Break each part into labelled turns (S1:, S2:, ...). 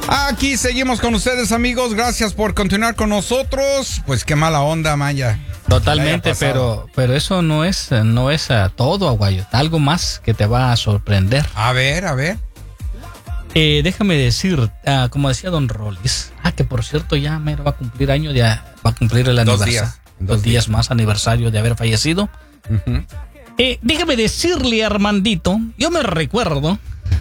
S1: Aquí seguimos con ustedes, amigos. Gracias por continuar con nosotros. Pues qué mala onda, Maya.
S2: Totalmente, pero eso no es todo, Aguayo. Algo más que te va a sorprender.
S1: A ver.
S2: Déjame decir, como decía Don Rollis, que por cierto ya mero va a cumplir año, ya va a cumplir el aniversario. Dos días más aniversario de haber fallecido.
S1: Uh-huh.
S2: Déjame decirle, Armandito, yo me recuerdo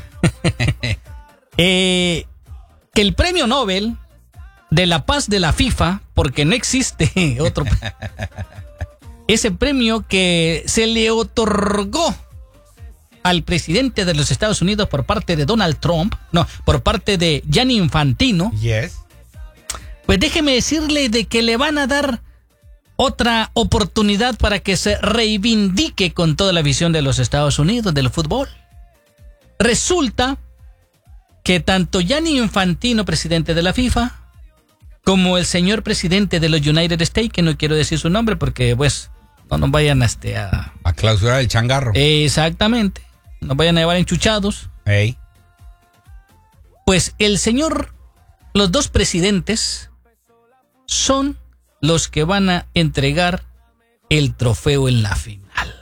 S2: que el premio Nobel de la Paz de la FIFA, porque no existe otro, ese premio que se le otorgó al presidente de los Estados Unidos por parte de Donald Trump, por parte de Gianni Infantino.
S1: Yes.
S2: Pues déjeme decirle de que le van a dar otra oportunidad para que se reivindique con toda la visión de los Estados Unidos del fútbol. Resulta que tanto Gianni Infantino, presidente de la FIFA, como el señor presidente de los United States, que no quiero decir su nombre porque pues no nos vayan a
S1: clausurar el changarro.
S2: Exactamente, nos vayan a llevar enchuchados.
S1: Hey.
S2: Pues los dos presidentes son los que van a entregar el trofeo en la final.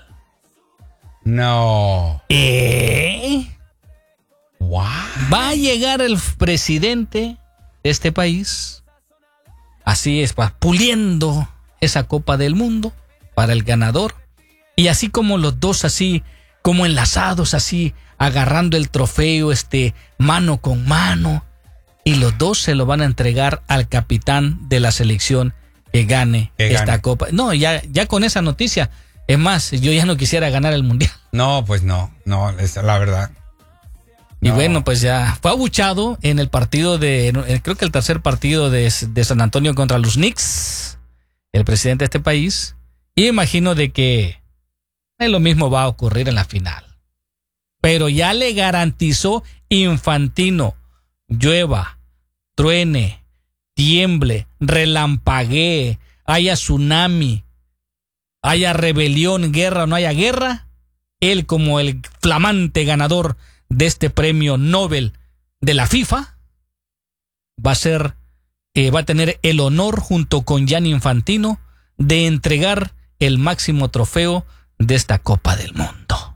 S1: No. Wow.
S2: Va a llegar el presidente de este país, así es, puliendo esa Copa del Mundo para el ganador, y así como los dos así, como enlazados así, agarrando el trofeo, mano con mano, y los dos se lo van a entregar al capitán de la selección que gane esta Copa. No, ya con esa noticia, es más, yo ya no quisiera ganar el Mundial.
S1: No, pues no, es la verdad.
S2: Y bueno, pues ya fue abuchado en el partido creo que el tercer partido de San Antonio contra los Knicks, el presidente de este país, y imagino de que lo mismo va a ocurrir en la final. Pero ya le garantizó Infantino: llueva, truene, tiemble, relampaguee, haya tsunami, haya rebelión, guerra o no haya guerra, él, como el flamante ganador de este premio Nobel de la FIFA, va a tener el honor, junto con Gianni Infantino, de entregar el máximo trofeo de esta Copa del Mundo.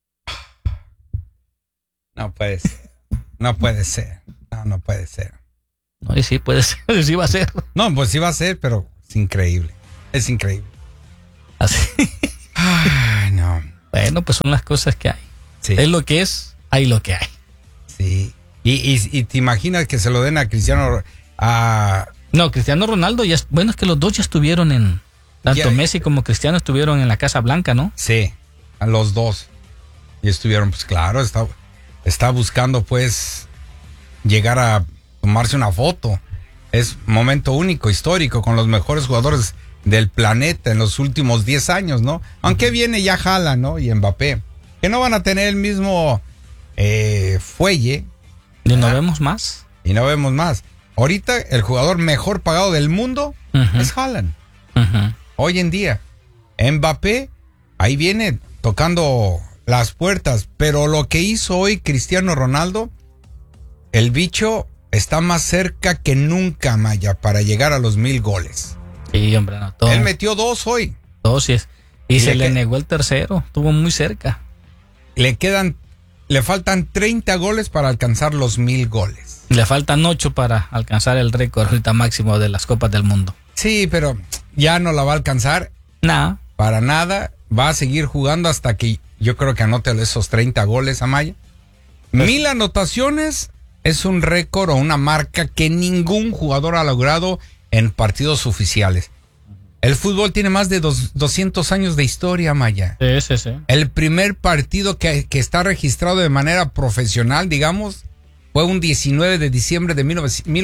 S1: No puede ser. No puede ser.
S2: No, y sí puede ser, sí va a ser.
S1: No, pues sí va a ser, pero es increíble. Es increíble.
S2: Así.
S1: Ay, no.
S2: Bueno, pues son las cosas que hay.
S1: Sí.
S2: Es lo que es, hay lo que hay.
S1: Sí. Y te imaginas que se lo den a Cristiano.
S2: No, Cristiano Ronaldo es que los dos ya estuvieron tanto Messi como Cristiano estuvieron en la Casa Blanca, ¿no?
S1: Sí, a los dos. Y estuvieron, pues claro, está buscando pues llegar a tomarse una foto. Es momento único, histórico, con los mejores jugadores del planeta en los últimos 10 años, ¿no? Aunque viene ya Haaland, ¿no? Y Mbappé, que no van a tener el mismo fuelle.
S2: Y no vemos más.
S1: Ahorita el jugador mejor pagado del mundo es Haaland. Hoy en día. Mbappé, ahí viene tocando las puertas. Pero lo que hizo hoy Cristiano Ronaldo, el bicho está más cerca que nunca, Maya, para llegar a los 1,000 goles.
S2: Sí, hombre, no todo.
S1: Él metió 2 hoy.
S2: 2, sí es. Y se le negó el tercero. Estuvo muy cerca.
S1: Le faltan 30 goles para alcanzar los 1,000 goles.
S2: Le faltan 8 para alcanzar el récord ahorita máximo de las Copas del Mundo.
S1: Sí, pero ya no la va a alcanzar.
S2: No.
S1: Para nada. Va a seguir jugando hasta que yo creo que anote esos 30 goles, Amaya. 1,000 anotaciones es un récord o una marca que ningún jugador ha logrado en partidos oficiales. El fútbol tiene más de 200 años de historia, Maya.
S2: Sí.
S1: El primer partido que está registrado de manera profesional, digamos, fue un 19 de diciembre de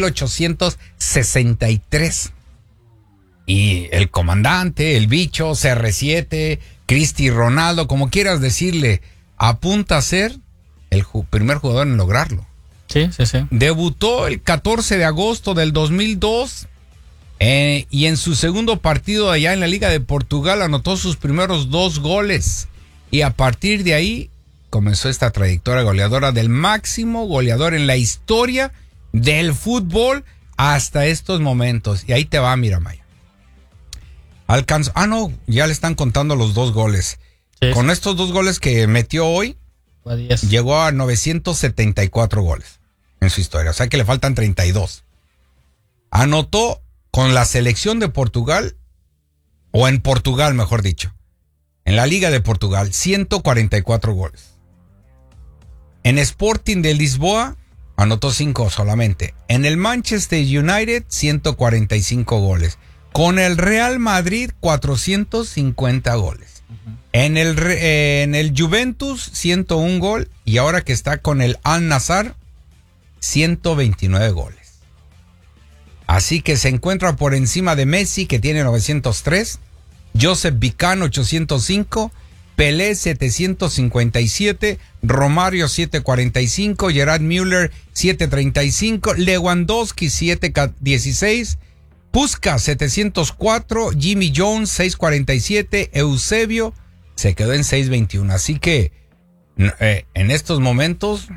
S1: 1863. Y el comandante, el bicho, CR7, Cristi Ronaldo, como quieras decirle, apunta a ser el primer jugador en lograrlo.
S2: Sí.
S1: Debutó el 14 de agosto del 2002. Y en su segundo partido allá en la Liga de Portugal anotó sus primeros 2 goles. Y a partir de ahí comenzó esta trayectoria goleadora del máximo goleador en la historia del fútbol hasta estos momentos. Y ahí te va, mira, Maya. Alcanzó. No, ya le están contando los 2 goles. Sí. Con estos 2 goles que metió hoy, llegó a 974 goles en su historia. O sea que le faltan 32. Anotó con la selección de Portugal, o en Portugal, mejor dicho, en la Liga de Portugal, 144 goles. En Sporting de Lisboa, anotó 5 solamente. En el Manchester United, 145 goles. Con el Real Madrid, 450 goles. En el Juventus, 101 gol. Y ahora que está con el Al-Nassr, 129 goles. Así que se encuentra por encima de Messi, que tiene 903. Joseph Vicán, 805. Pelé, 757. Romario, 745. Gerard Müller, 735. Lewandowski, 716. Puskás, 704. Jimmy Jones, 647. Eusebio se quedó en 621. Así que en estos momentos,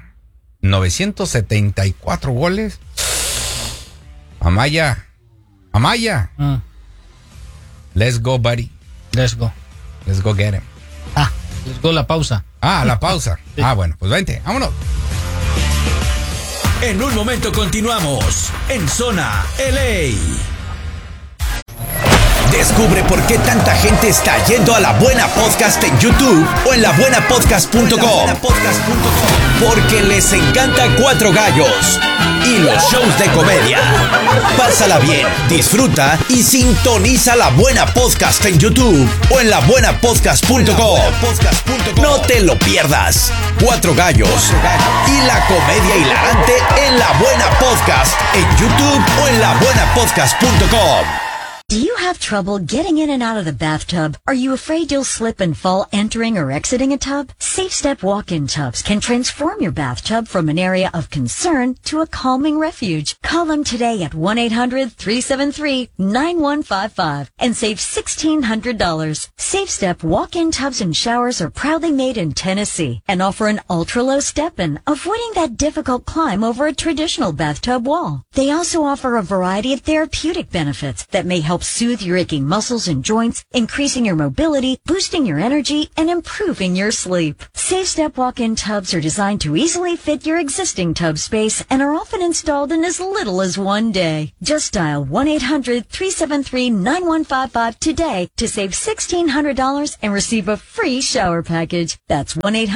S1: 974 goles. Amaya. Let's go, buddy.
S2: Let's go
S1: get him.
S2: Let's go la pausa.
S1: La pausa. Sí. Bueno, pues vente, vámonos.
S3: En un momento continuamos en Zona LA. Descubre por qué tanta gente está yendo a La Buena Podcast en YouTube o en labuenapodcast.com. Porque les encanta Cuatro Gallos y los shows de comedia. Pásala bien, disfruta y sintoniza La Buena Podcast en YouTube o en labuenapodcast.com. No te lo pierdas. Cuatro Gallos y la comedia hilarante en La Buena Podcast en YouTube o en labuenapodcast.com.
S4: Do you have trouble getting in and out of the bathtub? Are you afraid you'll slip and fall entering or exiting a tub? Safe Step walk-in tubs can transform your bathtub from an area of concern to a calming refuge. Call them today at 1-800-373-9155 and save $1,600. Safe Step walk-in tubs and showers are proudly made in Tennessee and offer an ultra-low step-in, avoiding that difficult climb over a traditional bathtub wall. They also offer a variety of therapeutic benefits that may help soothe your aching muscles and joints, increasing your mobility, boosting your energy, and improving your sleep. Safe Step walk-in tubs are designed to easily fit your existing tub space and are often installed in as little as 1 day. Just dial 1-800-373-9155 today to save $1,600 and receive a free shower package. That's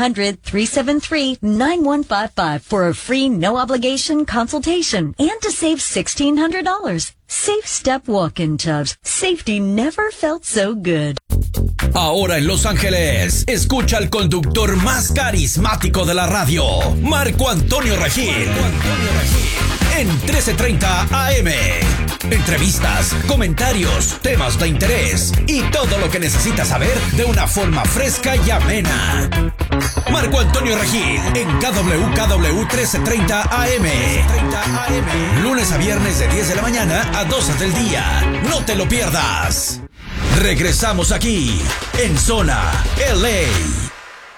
S4: 1-800-373-9155 for a free no-obligation consultation and to save $1,600. Safe Step walk-in tubs. Safety never felt so good.
S3: Ahora en Los Ángeles, escucha al conductor más carismático de la radio, Marco Antonio Regil. En 1330 AM. Entrevistas, comentarios, temas de interés y todo lo que necesitas saber de una forma fresca y amena. Marco Antonio Regil en KWKW 1330 AM. Lunes a viernes de 10 de la mañana a 12 del día. No te lo pierdas. Regresamos aquí en Zona LA.